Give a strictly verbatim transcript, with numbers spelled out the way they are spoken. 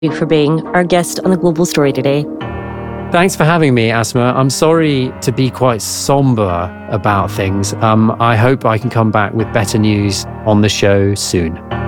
you for being our guest on The Global Story today. Thanks for having me, Asma. I'm sorry to be quite somber about things. Um, I hope I can come back with better news on the show soon.